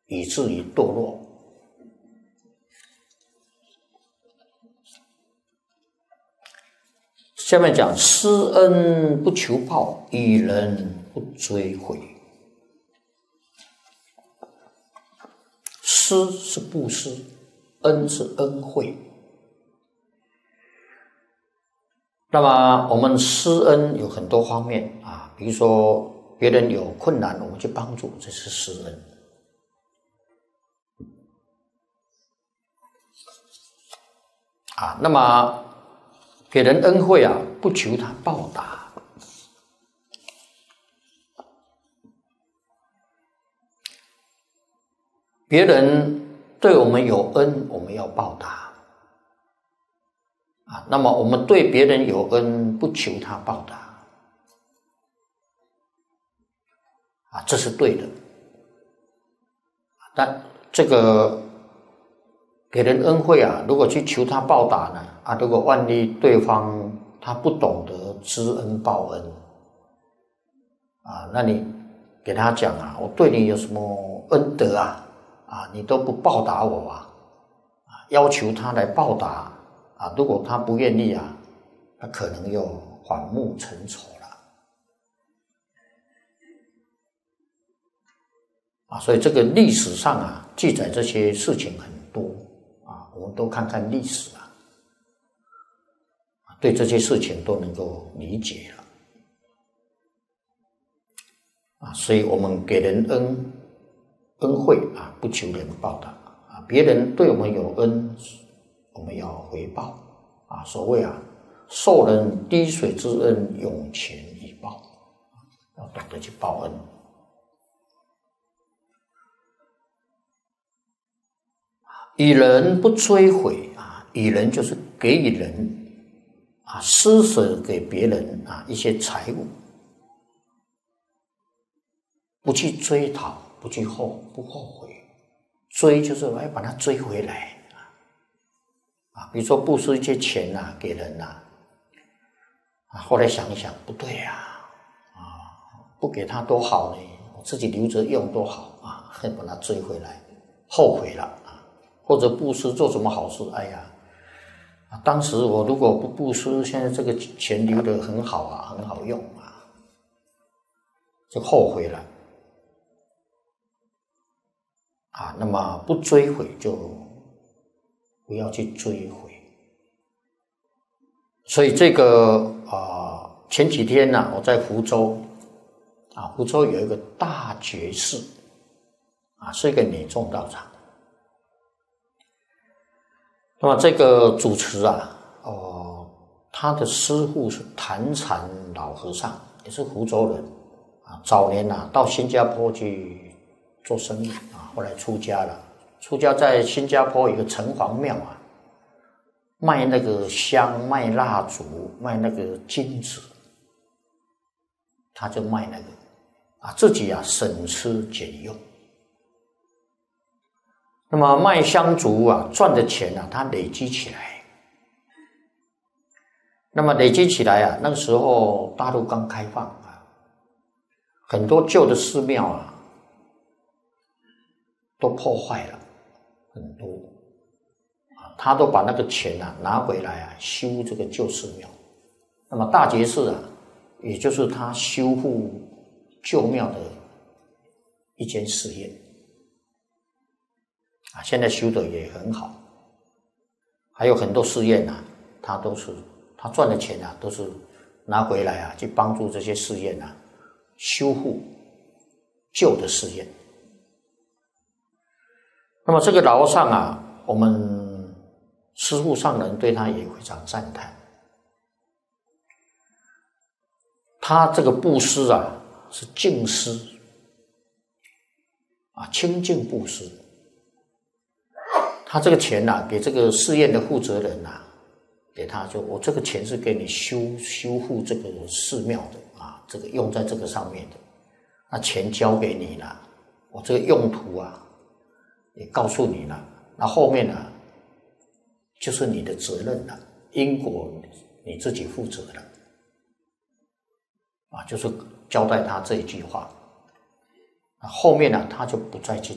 以至于堕落。下面讲施恩不求报，与人不追悔。施是布施，恩是恩惠。那么我们施恩有很多方面啊，比如说别人有困难，我们去帮助，这是施恩。啊，那么给人恩惠啊，不求他报答。别人对我们有恩，我们要报答。啊，那么我们对别人有恩，不求他报答。啊，这是对的。但这个给人恩惠啊，如果去求他报答呢？啊，如果万一对方他不懂得知恩报恩，啊，那你给他讲啊，我对你有什么恩德啊？啊，你都不报答我啊，要求他来报答啊，如果他不愿意啊，他可能又反目成仇了。啊，所以这个历史上啊，记载这些事情很多啊，我们都看看历史啊，对这些事情都能够理解了。啊，所以我们给人恩惠啊，不求人报答啊，别人对我们有恩，我们要回报啊。所谓啊，受人滴水之恩，涌泉以报，要懂得去报恩。与人不追悔啊，与人就是给予人啊，施舍给别人啊一些财物，不去追讨，不后悔。追就是我要把它追回来啊，比如说布施一些钱啊给人啊，后来想一想不对啊，不给他多好呢，我自己留着用多好啊，把它追回来，后悔了啊。或者布施做什么好事，哎呀，当时我如果不布施，现在这个钱留得很好啊，很好用啊，就后悔了。啊，那么不追悔就不要去追悔。所以这个前几天呢，我在福州啊，福州有一个大觉寺啊，是一个女众道场。那么这个主持啊，他的师父是坛禅老和尚，也是福州人啊。早年啊到新加坡去做生意啊，后来出家了。出家在新加坡有一个城隍庙啊，卖那个香，卖蜡烛，卖那个金子，他就卖那个啊，自己啊省吃俭用。那么卖香烛啊赚的钱啊，他累积起来。那么累积起来啊，那个时候大陆刚开放啊，很多旧的寺庙啊都破坏了很多啊，他都把那个钱啊拿回来啊修这个旧寺庙。那么大觉寺啊，也就是他修复旧庙的一间寺院啊，现在修的也很好。还有很多寺院啊，他赚的钱啊，都是拿回来啊，去帮助这些寺院啊修复旧的寺院。那么这个老和尚啊，我们师父上人对他也非常赞叹。他这个布施啊，是净施啊，清净布施。他这个钱啊，给这个寺院的负责人啊，给他就我这个钱是给你修复这个寺庙的啊，这个用在这个上面的，那钱交给你了，我这个用途啊也告诉你了，那后面呢就是你的责任了，因果你自己负责了啊，就是交代他这一句话。后面呢他就不再去